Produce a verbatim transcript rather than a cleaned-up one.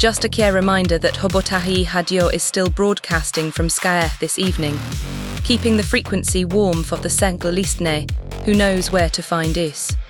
Just a care reminder that Hobotahi Radio is still broadcasting from Skye this evening, keeping the frequency warm for the Senglistne, who knows where to find us.